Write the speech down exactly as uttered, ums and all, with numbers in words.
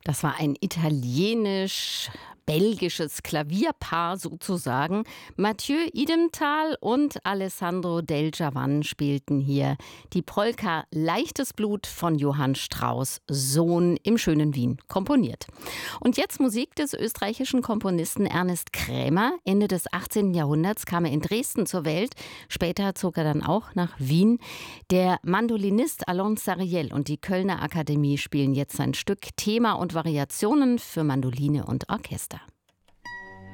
Das war ein italienisch-belgisches Klavierpaar sozusagen. Mathieu Idemthal und Alessandro Del Giavan spielten hier die Polka Leichtes Blut von Johann Strauss Sohn im schönen Wien komponiert. Und jetzt Musik des österreichischen Komponisten Ernest Krämer. Ende des achtzehnten Jahrhunderts kam er in Dresden zur Welt. Später zog er dann auch nach Wien. Der Mandolinist Alon Sariel und die Kölner Akademie spielen jetzt sein Stück Thema und Variationen für Mandoline und Orchester.